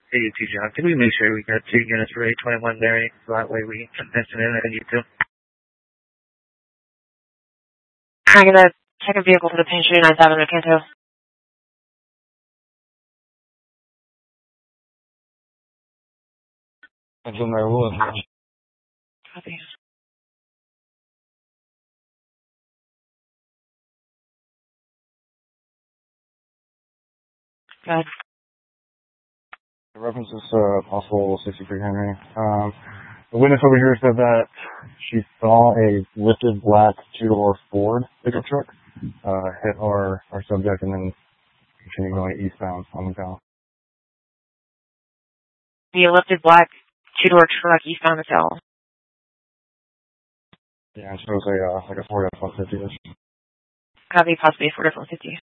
Hey, you two, John. Can we make sure we got 2 units for 821 there? So that way we can mention it and you too. I'm gonna check a vehicle for the Pine Street 97 at Canto. That's in there, Lewis. Copy. Go ahead. The reference is possible 63 Henry. The witness over here said that she saw a lifted black two-door Ford pickup truck hit our subject and then continue going eastbound on the town. The lifted black two-door truck eastbound the cell. Yeah, and so it was like a Ford F-150-ish. Copy, possibly Ford F-150.